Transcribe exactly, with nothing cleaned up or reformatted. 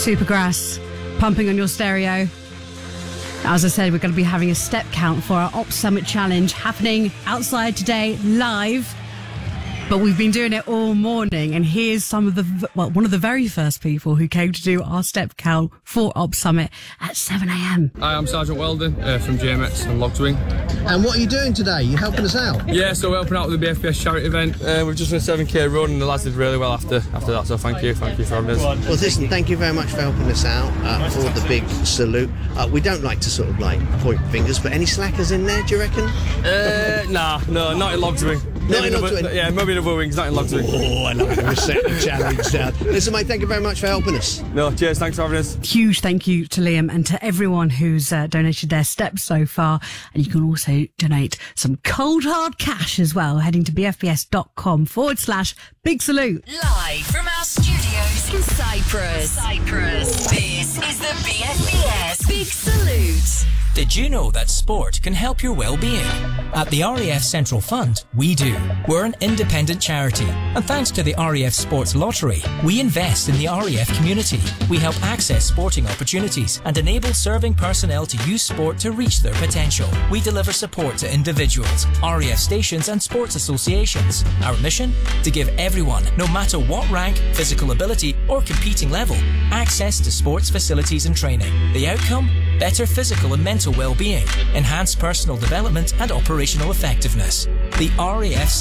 Supergrass, pumping on your stereo. As I said, we're going to be having a step count for our Ops Summit Challenge happening outside today, live. But we've been doing it all morning, and here's some of the, well, one of the very first people who came to do our step count for Ops Summit at seven a.m. Hi, I'm Sergeant Weldon uh, from J M X and Logswing. And what are you doing today? You helping us out? Yeah, so we're helping out with the B F P S charity event. Uh, we've just done a seven K run, and the lads did really well after after that, so thank you, thank you for having us. Well, listen, thank you very much for helping us out, uh, for the big salute. Uh, we don't like to sort of like point fingers, but any slackers in there, do you reckon? Uh, nah, no, not in Logswing. Not in Logswing? Yeah, maybe in the Wings, not in Logswing. Oh, I love it. We're setting the challenge down. Listen, mate, thank you very much for helping us. No, cheers, thanks for having us. Huge thank you to Liam and to everyone who's uh, donated their steps so far. And you can also donate some cold hard cash as well, heading to bfps.com forward slash big salute. Live from our studios in Cyprus. Cyprus. This is the B F P S Big Salute. Did you know that sport can help your well-being? At the R A F Central Fund, we do. We're an independent charity, and thanks to the R A F Sports Lottery, we invest in the R A F community. We help access sporting opportunities and enable serving personnel to use sport to reach their potential. We deliver support to individuals, R A F stations and sports associations. Our mission? To give everyone, no matter what rank, physical ability or competing level, access to sports facilities and training. The outcome? Better physical and mental well-being, enhanced personal development and operational effectiveness. The R A F